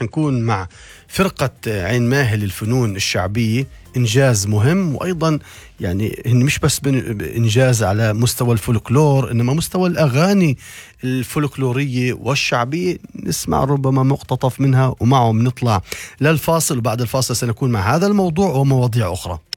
رح نكون مع فرقة عين ماهي للفنون الشعبية، إنجاز مهم، وأيضا يعني مش بس إنجاز على مستوى الفولكلور، إنما مستوى الأغاني الفولكلورية والشعبية. نسمع ربما مقتطف منها ومعهم نطلع للفاصل، وبعد الفاصل سنكون مع هذا الموضوع ومواضيع أخرى.